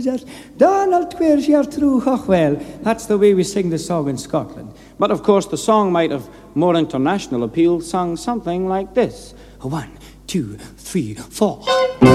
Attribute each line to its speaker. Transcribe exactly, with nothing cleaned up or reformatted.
Speaker 1: Jesus. Donald Twirs your true well. That's the way we sing the song in Scotland. But of course the song might have more international appeal, sung something like this. One, two, three, four.